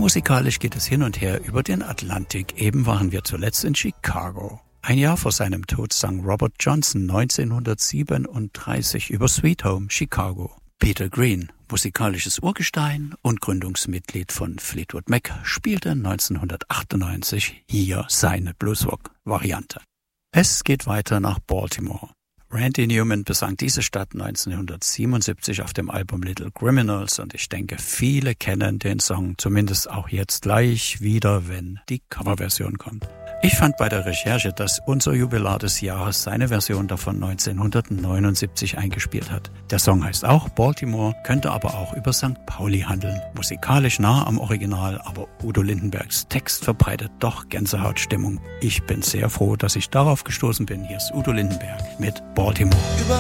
musikalisch geht es hin und her über den Atlantik. Eben waren wir zuletzt in Chicago. Ein Jahr vor seinem Tod sang Robert Johnson 1937 über Sweet Home Chicago. Peter Green, musikalisches Urgestein und Gründungsmitglied von Fleetwood Mac, spielte 1998 hier seine Bluesrock-Variante. Es geht weiter nach Baltimore. Randy Newman besang diese Stadt 1977 auf dem Album Little Criminals und ich denke, viele kennen den Song, zumindest auch jetzt gleich wieder, wenn die Coverversion kommt. Ich fand bei der Recherche, dass unser Jubilar des Jahres seine Version davon 1979 eingespielt hat. Der Song heißt auch Baltimore, könnte aber auch über St. Pauli handeln. Musikalisch nah am Original, aber Udo Lindenbergs Text verbreitet doch Gänsehautstimmung. Ich bin sehr froh, dass ich darauf gestoßen bin. Hier ist Udo Lindenberg mit Baltimore. Über